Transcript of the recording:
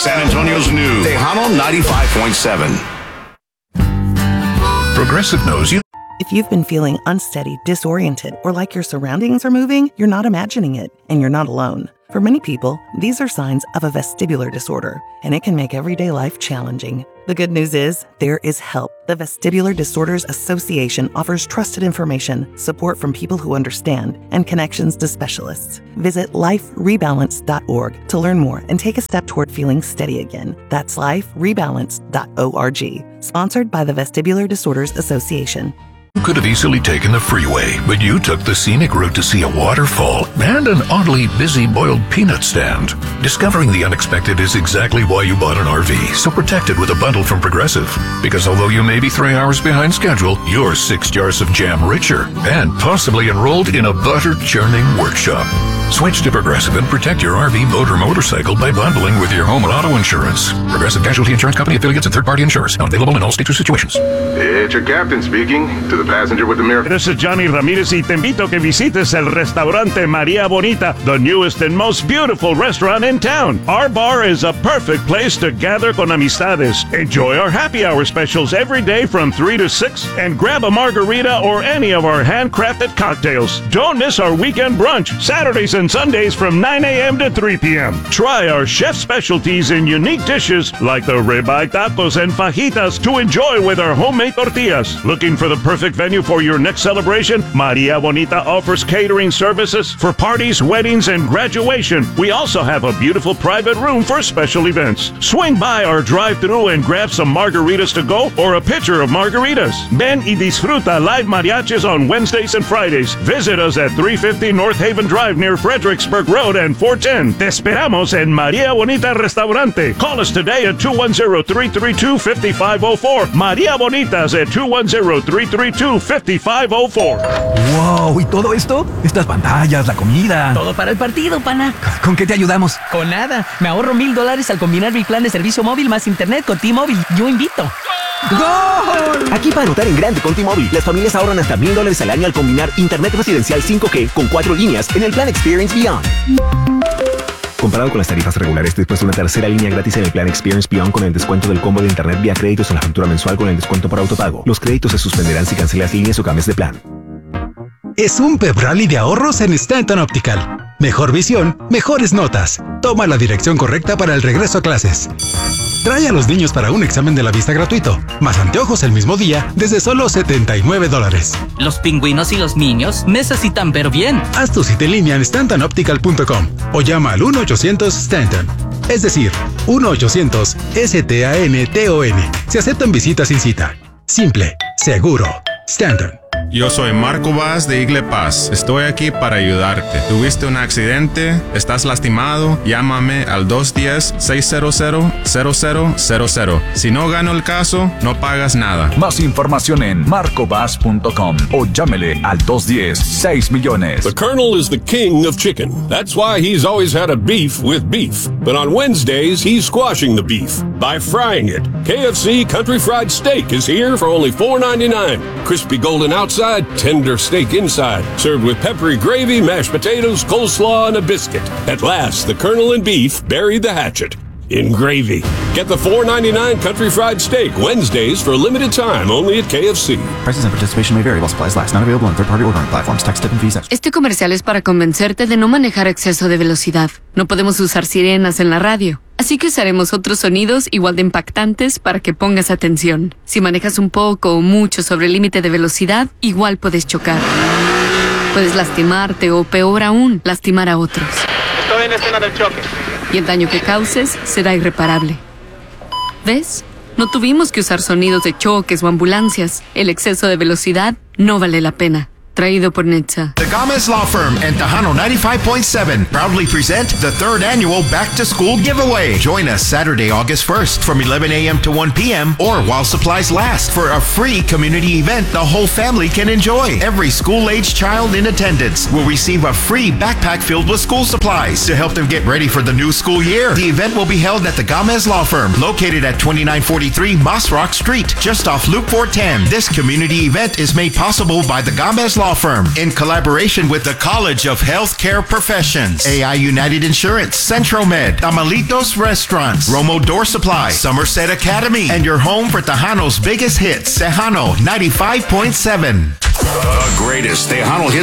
San Antonio's new Tejano 95.7. Progressive knows you. If you've been feeling unsteady, disoriented, or like your surroundings are moving, you're not imagining it, and you're not alone. For many people, these are signs of a vestibular disorder, and it can make everyday life challenging. The good news is, there is help. The Vestibular Disorders Association offers trusted information, support from people who understand, and connections to specialists. Visit liferebalance.org to learn more and take a step toward feeling steady again. That's liferebalance.org. Sponsored by the Vestibular Disorders Association. You could have easily taken the freeway, but you took the scenic route to see a waterfall and an oddly busy boiled peanut stand. Discovering the unexpected is exactly why you bought an RV, so protect it with a bundle from Progressive. Because although you may be 3 hours behind schedule, you're 6 jars of jam richer and possibly enrolled in a butter churning workshop. Switch to Progressive and protect your RV, boat, or motorcycle by bundling with your home and auto insurance. Progressive Casualty Insurance Company, affiliates, and third-party insurers. Not available in all states or situations. It's your captain speaking. To the passenger with the mirror. This is Johnny Ramirez y te invito a que visites el restaurante Maria Bonita, the newest and most beautiful restaurant in town. Our bar is a perfect place to gather con amistades. Enjoy our happy hour specials every day from 3 to 6 and grab a margarita or any of our handcrafted cocktails. Don't miss our weekend brunch, Saturdays and Sundays from 9 a.m. to 3 p.m. Try our chef specialties in unique dishes like the ribeye tacos and fajitas to enjoy with our homemade tortillas. Looking for the perfect venue for your next celebration? Maria Bonita offers catering services for parties, weddings, and graduation. We also have a beautiful private room for special events. Swing by our drive-thru and grab some margaritas to go or a pitcher of margaritas. Ven y disfruta live mariachis on Wednesdays and Fridays. Visit us at 350 North Haven Drive near Fredericksburg Road and 410. Te esperamos en Maria Bonita Restaurante. Call us today at 210-332-5504. Maria Bonitas at 210-332-5504. ¡Wow! ¿Y todo esto? Estas pantallas, la comida. Todo para el partido, pana. ¿Con qué te ayudamos? Con nada. Me ahorro $1,000 al combinar mi plan de servicio móvil más internet con T-Mobile. Yo invito. ¡Gol! Aquí para anotar en grande con T-Mobile, las familias ahorran hasta $1,000 al año al combinar internet residencial 5G con 4 líneas en el plan Experience Beyond. Comparado con las tarifas regulares, después de una tercera línea gratis en el plan Experience Beyond con el descuento del combo de internet vía créditos en la factura mensual con el descuento por autopago. Los créditos se suspenderán si cancelas líneas o cambies de plan. Es un pep rally de ahorros en Stanton Optical. Mejor visión, mejores notas. Toma la dirección correcta para el regreso a clases. Trae a los niños para un examen de la vista gratuito, más anteojos el mismo día desde solo $79. Los pingüinos y los niños necesitan ver bien. Haz tu cita en línea en StantonOptical.com o llama al 1-800-STANTON. Es decir, 1-800-STANTON. Se aceptan visitas sin cita. Simple, seguro. Stanton. Yo soy Marco Vaz de Igle Paz. Estoy aquí para ayudarte. ¿Tuviste un accidente? ¿Estás lastimado? Llámame al 210-600-0000. Si no gano el caso, no pagas nada. Más información en marcovaz.com o llámele al 210-6 millones. The Colonel is the king of chicken. That's why he's always had a beef with beef. But on Wednesdays, he's squashing the beef by frying it. KFC Country Fried Steak is here for only $4.99. Crispy golden outside, tender steak inside, served with peppery gravy, mashed potatoes, coleslaw, and a biscuit. At last, the Colonel and beef buried the hatchet in gravy. Get the $4.99 Country Fried Steak Wednesdays for a limited time only at KFC. Prices and participation may vary while supplies last. Not available on third-party ordering platforms. Tax, tip, and fees extra. Este comercial es para convencerte de no manejar a exceso de velocidad. No podemos usar sirenas en la radio. Así que usaremos otros sonidos igual de impactantes para que pongas atención. Si manejas un poco o mucho sobre el límite de velocidad, igual puedes chocar. Puedes lastimarte o, peor aún, lastimar a otros. Estoy en la escena del choque. Y el daño que causes será irreparable. ¿Ves? No tuvimos que usar sonidos de choques o ambulancias. El exceso de velocidad no vale la pena. Traído por Netza. The Gomez Law Firm and Tejano 95.7 proudly present the 3rd annual Back to School Giveaway. Join us Saturday, August 1st from 11 a.m. to 1 p.m. or while supplies last for a free community event the whole family can enjoy. Every school-aged child in attendance will receive a free backpack filled with school supplies to help them get ready for the new school year. The event will be held at the Gomez Law Firm, located at 2943 Moss Rock Street, just off Loop 410. This community event is made possible by the Gomez Law Law Firm, in collaboration with the College of Healthcare Professions, AI United Insurance, Centromed, Tamalitos Restaurants, Romo Door Supply, Somerset Academy, and your home for Tejano's biggest hits, Tejano 95.7. The greatest Tejano hits